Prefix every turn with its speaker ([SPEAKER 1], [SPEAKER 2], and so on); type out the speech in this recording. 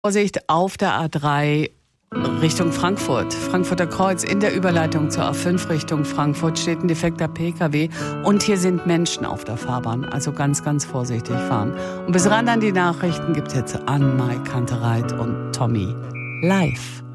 [SPEAKER 1] Vorsicht auf der A3 Richtung Frankfurt. Frankfurter Kreuz in der Überleitung zur A5 Richtung Frankfurt steht ein defekter PKW und hier sind Menschen auf der Fahrbahn. Also ganz, ganz vorsichtig fahren. Und bis ran an die Nachrichten gibt es jetzt Ann-Mai Kantereit und Tommy live.